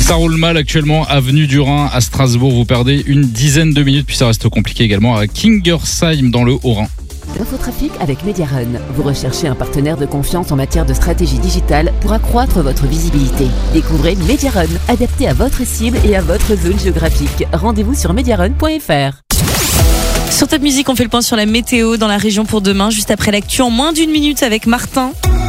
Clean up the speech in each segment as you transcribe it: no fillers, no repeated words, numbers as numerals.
Ça roule mal actuellement, avenue du Rhin à Strasbourg. Vous perdez une dizaine de minutes, puis ça reste compliqué également à Kingersheim dans le Haut-Rhin. L'infotrafic avec Mediarun. Vous recherchez un partenaire de confiance en matière de stratégie digitale pour accroître votre visibilité. Découvrez Mediarun, adapté à votre cible et à votre zone géographique. Rendez-vous sur mediarun.fr. Sur Top Music, on fait le point sur la météo dans la région pour demain, juste après l'actu en moins d'une minute avec Martin.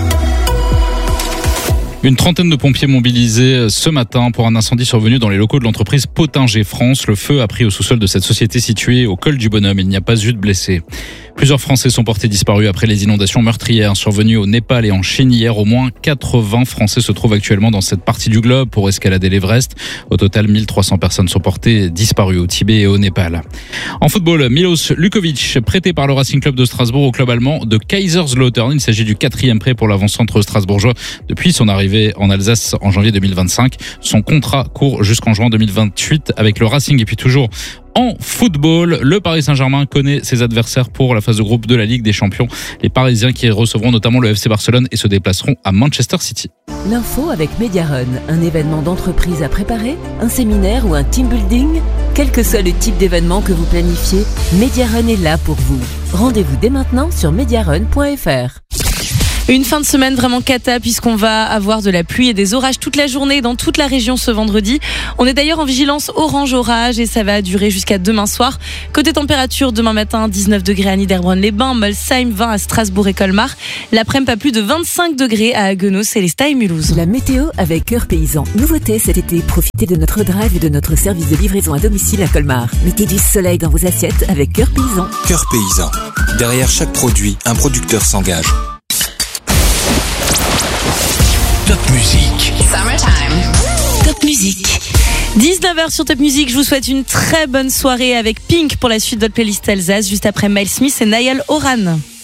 Une trentaine de pompiers mobilisés ce matin pour un incendie survenu dans les locaux de l'entreprise Pottinger France. Le feu a pris au sous-sol de cette société située au col du Bonhomme. Il n'y a pas eu de blessés. Plusieurs Français sont portés disparus après les inondations meurtrières survenues au Népal et en Chine hier. Au moins 80 Français se trouvent actuellement dans cette partie du globe pour escalader l'Everest. Au total, 1300 personnes sont portées disparues au Tibet et au Népal. En football, Milos Lukovic, prêté par le Racing Club de Strasbourg au club allemand de Kaiserslautern. Il s'agit du 4e prêt pour l'avant-centre strasbourgeois depuis son arrivée en Alsace en janvier 2025. Son contrat court jusqu'en juin 2028 avec le Racing. Et puis toujours en football, le Paris Saint-Germain connaît ses adversaires pour la phase de groupe de la Ligue des Champions. Les Parisiens qui recevront notamment le FC Barcelone et se déplaceront à Manchester City. L'info avec Mediarun, un événement d'entreprise à préparer, un séminaire ou un team building. Quel que soit le type d'événement que vous planifiez, Mediarun est là pour vous. Rendez-vous dès maintenant sur mediarun.fr. Une fin de semaine vraiment cata puisqu'on va avoir de la pluie et des orages toute la journée dans toute la région ce vendredi. On est d'ailleurs en vigilance orange orage et ça va durer jusqu'à demain soir. Côté température, demain matin, 19 degrés à Niederbronn-les-Bains, Molsheim, 20 à Strasbourg et Colmar. L'après-midi, pas plus de 25 degrés à Haguenau, Célestat et Mulhouse. La météo avec Cœur Paysan. Nouveauté cet été, profitez de notre drive et de notre service de livraison à domicile à Colmar. Mettez du soleil dans vos assiettes avec Cœur Paysan. Cœur Paysan. Derrière chaque produit, un producteur s'engage. Top Music. Top Music. 19h sur Top Music, je vous souhaite une très bonne soirée avec Pink pour la suite de votre playlist Alsace, juste après Miles Smith et Niall Horan.